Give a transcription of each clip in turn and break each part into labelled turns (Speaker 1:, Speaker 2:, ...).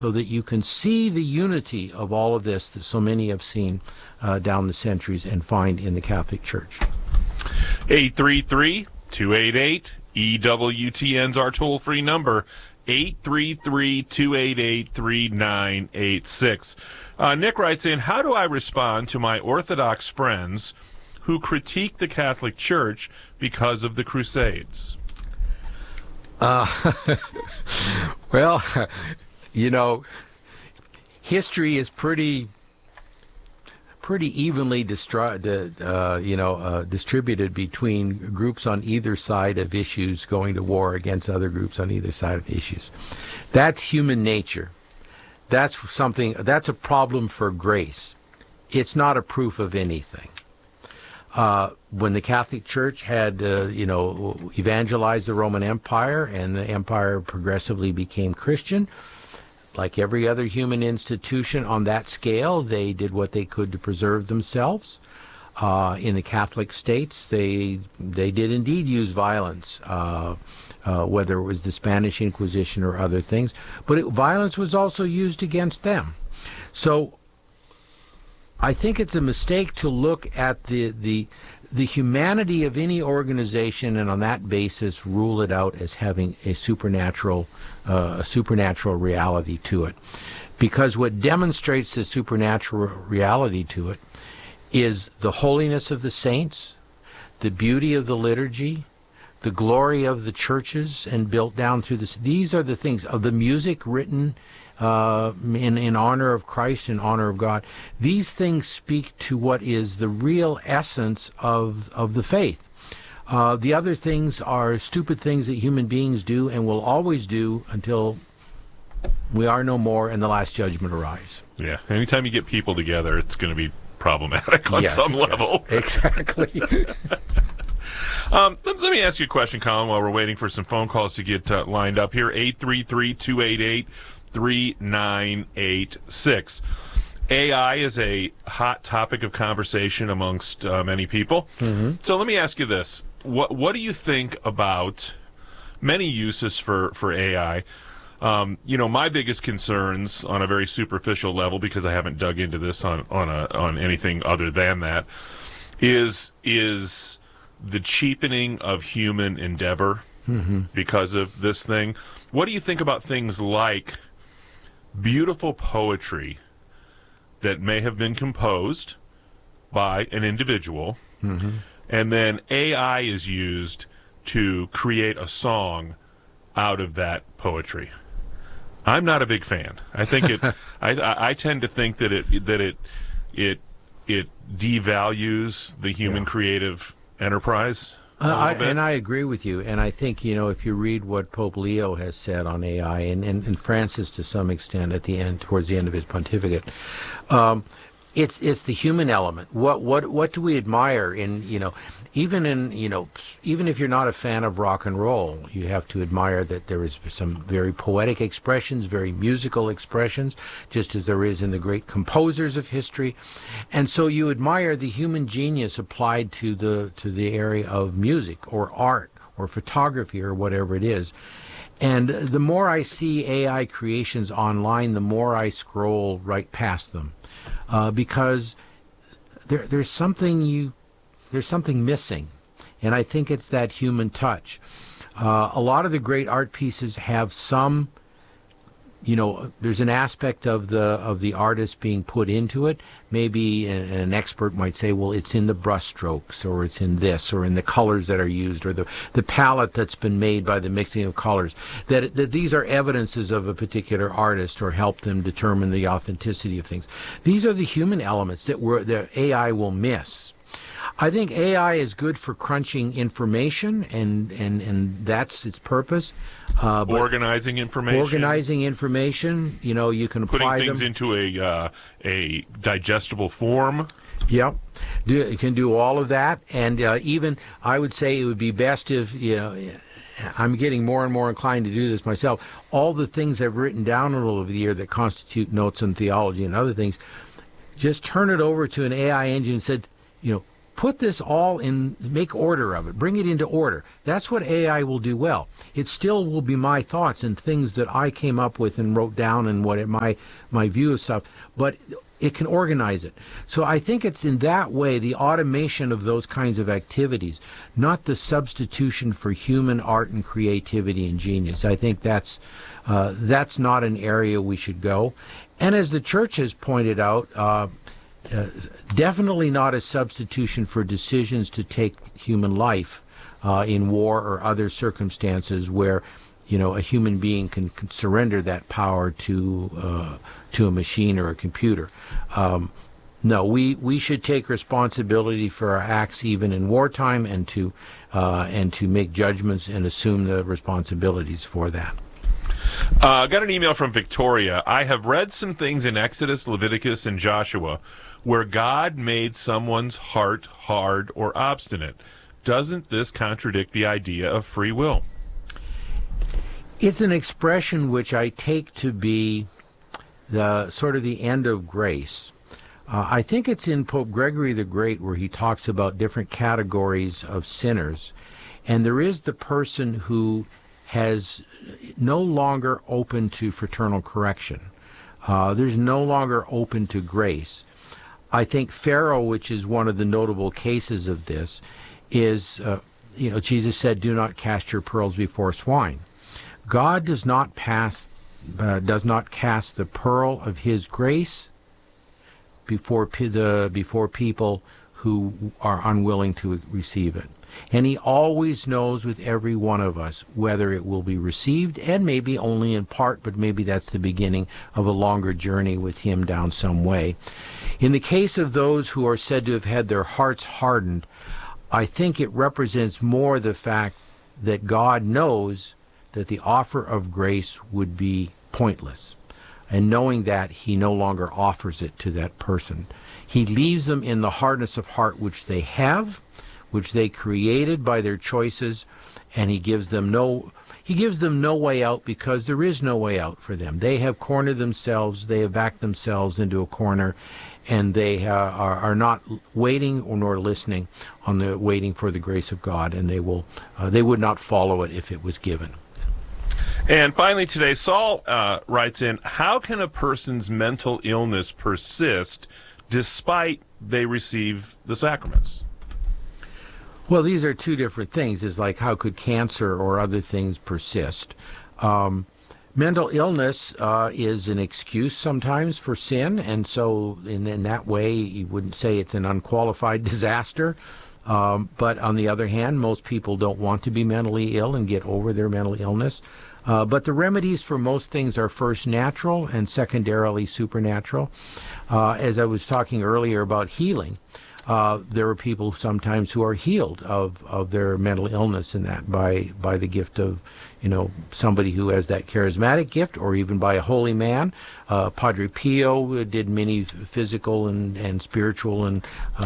Speaker 1: so that you can see the unity of all of this that so many have seen down the centuries and find in the Catholic Church.
Speaker 2: 833-288-EWTN's our toll-free number, 833-288-3986. Nick writes in, how do I respond to my Orthodox friends who critique the Catholic Church because of the Crusades?
Speaker 1: Well, history is pretty evenly distributed between groups on either side of issues going to war against other groups on either side of issues. That's human nature. That's a problem for grace. It's not a proof of anything. When the Catholic Church had, evangelized the Roman Empire and the empire progressively became Christian, like every other human institution on that scale, they did what they could to preserve themselves. In the Catholic states, they did indeed use violence, whether it was the Spanish Inquisition or other things. But violence was also used against them. So I think it's a mistake to look at the humanity of any organization and on that basis rule it out as having a supernatural reality to it. Because what demonstrates the supernatural reality to it is the holiness of the saints, the beauty of the liturgy, the glory of the churches and built down through this. These are the things of the music written in honor of Christ, in honor of God. These things speak to what is the real essence of the faith. The other things are stupid things that human beings do and will always do until we are no more and the last judgment arrives.
Speaker 2: Yeah, anytime you get people together, it's going to be problematic on some level.
Speaker 1: Exactly.
Speaker 2: Let me ask you a question, Colin, while we're waiting for some phone calls to get lined up here. 833-288-3986. AI is a hot topic of conversation amongst many people. Mm-hmm. So let me ask you this. What do you think about many uses for AI? My biggest concerns on a very superficial level, because I haven't dug into this on anything other than that, is the cheapening of human endeavor because of this thing. What do you think about things like beautiful poetry that may have been composed by an individual, and then AI is used to create a song out of that poetry? I'm not a big fan. I think I tend to think that it devalues the human creative enterprise.
Speaker 1: And I agree with you. And I think, if you read what Pope Leo has said on AI, and Francis to some extent towards the end of his pontificate, it's the human element. What do we admire even if you're not a fan of rock and roll, you have to admire that there is some very poetic expressions, very musical expressions, just as there is in the great composers of history. And so you admire the human genius applied to the area of music or art or photography or whatever it is. And the more I see AI creations online, the more I scroll right past them, because there's something missing, and I think it's that human touch. A lot of the great art pieces have some, there's an aspect of the artist being put into it. Maybe an expert might say, well, it's in the brushstrokes, or it's in this, or in the colors that are used, or the palette that's been made by the mixing of colors. That these are evidences of a particular artist, or help them determine the authenticity of things. These are the human elements that AI will miss. I think AI is good for crunching information, and that's its purpose.
Speaker 2: Organizing information.
Speaker 1: You can apply
Speaker 2: putting things into a digestible form.
Speaker 1: Yep, you can do all of that, and even I would say it would be best if I'm getting more and more inclined to do this myself. All the things I've written down over the year that constitute notes on theology and other things, just turn it over to an AI engine and said, put this all in, make order of it, bring it into order. That's what AI will do well. It still will be my thoughts and things that I came up with and wrote down and my view of stuff, but it can organize it. So I think it's in that way, the automation of those kinds of activities, not the substitution for human art and creativity and genius. I think that's not an area we should go. And as the church has pointed out, definitely not a substitution for decisions to take human life in war or other circumstances where, a human being can surrender that power to a machine or a computer. No, we should take responsibility for our acts even in wartime, and to make judgments and assume the responsibilities for that.
Speaker 2: I got an email from Victoria. I have read some things in Exodus, Leviticus, and Joshua where God made someone's heart hard or obstinate. Doesn't this contradict the idea of free will?
Speaker 1: It's an expression which I take to be the sort of the end of grace. I think it's in Pope Gregory the Great where he talks about different categories of sinners. And there is the person who has no longer open to fraternal correction. There's no longer open to grace. I think Pharaoh, which is one of the notable cases of this, is, Jesus said, "Do not cast your pearls before swine." God does not cast the pearl of His grace before people who are unwilling to receive it. And He always knows with every one of us whether it will be received, and maybe only in part, but maybe that's the beginning of a longer journey with Him down some way. In the case of those who are said to have had their hearts hardened, I think it represents more the fact that God knows that the offer of grace would be pointless. And knowing that, He no longer offers it to that person. He leaves them in the hardness of heart which they have, which they created by their choices, and He gives them no way out, because there is no way out for them. They have cornered themselves, they have backed themselves into a corner, and they are not waiting or nor listening waiting for the grace of God, and they would not follow it if it was given.
Speaker 2: And finally today, Saul writes in, how can a person's mental illness persist despite they receive the sacraments?
Speaker 1: Well, these are two different things. It's like, how could cancer or other things persist? Mental illness is an excuse sometimes for sin, and so in that way you wouldn't say it's an unqualified disaster. But on the other hand, most people don't want to be mentally ill and get over their mental illness. But the remedies for most things are first natural and secondarily supernatural. As I was talking earlier about healing, there are people sometimes who are healed of their mental illness, and that by the gift of somebody who has that charismatic gift, or even by a holy man. Padre Pio did many physical and spiritual and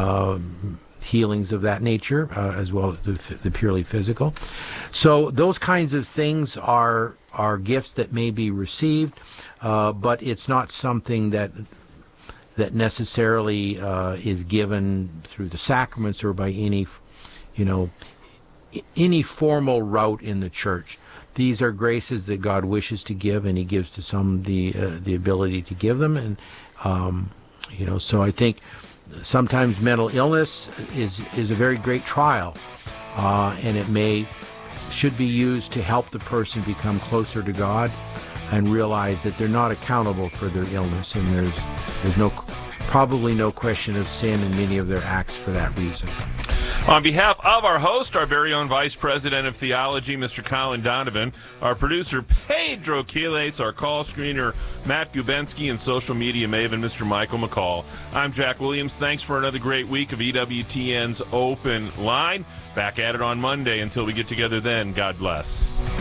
Speaker 1: healings of that nature, as well as the purely physical. So those kinds of things are gifts that may be received, but it's not something that necessarily is given through the sacraments or by any formal route in the church. These are graces that God wishes to give, and He gives to some the ability to give them, and so I think sometimes mental illness is a very great trial, and it should be used to help the person become closer to God and realize that they're not accountable for their illness, and there's probably no question of sin in many of their acts for that reason.
Speaker 2: On behalf of our host, our very own Vice President of Theology, Mr. Colin Donovan, our producer, Pedro Quiles, our call screener, Matt Gubensky, and social media maven, Mr. Michael McCall, I'm Jack Williams. Thanks for another great week of EWTN's Open Line. Back at it on Monday. Until we get together then, God bless.